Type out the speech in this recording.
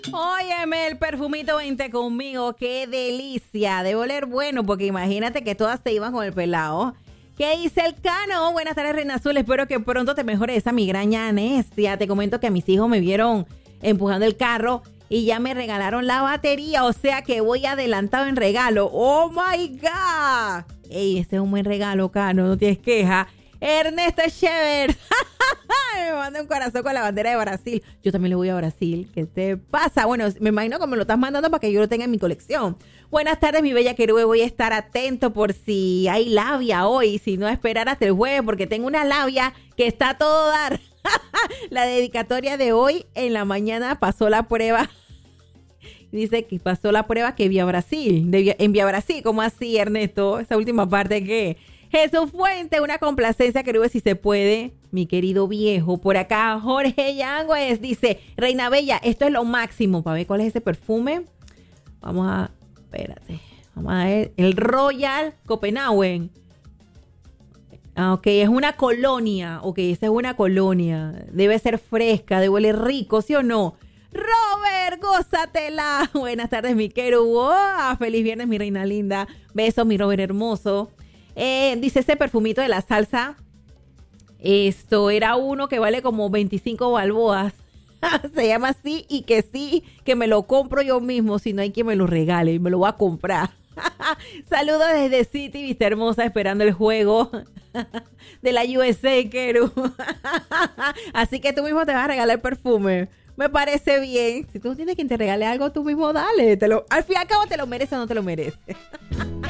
Óyeme, el perfumito vente conmigo, qué delicia. Debe oler bueno, porque imagínate que todas se iban con el pelado. ¿Qué dice el Cano? Buenas tardes, Reina Azul. Espero que pronto te mejore esa migraña necia. Te comento que a mis hijos me vieron empujando el carro y ya me regalaron la batería. O sea que voy adelantado en regalo. ¡Oh, my God! Ey, ese es un buen regalo, Cano. No tienes queja. Ernesto Chever. Me manda un corazón con la bandera de Brasil. Yo también le voy a Brasil. ¿Qué te pasa? Bueno, me imagino que me lo estás mandando para que yo lo tenga en mi colección. Buenas tardes, mi bella querube. Voy a estar atento por si hay labia hoy. Si no, esperar hasta el jueves porque tengo una labia que está a todo dar. La dedicatoria de hoy en la mañana pasó la prueba. Dice que pasó la prueba que vía Brasil. En Vía Brasil. ¿Cómo así, Ernesto? Esa última parte que... Jesús Fuente, una complacencia, querido, si se puede, mi querido viejo. Por acá, Jorge Yangüez dice, Reina Bella, esto es lo máximo. Para ver cuál es ese perfume. Espérate. Vamos a ver. El Royal Copenhagen. Ok, es una colonia. Ok, esa es una colonia. Debe ser fresca, debe oler rico, ¿sí o no? Robert, gózatela. Buenas tardes, mi querido. Feliz viernes, mi reina linda. Besos, mi Robert hermoso. Dice ese perfumito de la salsa. Esto era uno que vale como 25 balboas. Se llama así y que sí, que me lo compro yo mismo. Si no hay quien me lo regale, me lo voy a comprar. Saludos desde City, vista hermosa, esperando el juego de la USA, Keru. Así que tú mismo te vas a regalar el perfume. Me parece bien. Si tú tienes quien te regale algo, tú mismo dale. Al fin y al cabo te lo mereces o no te lo mereces.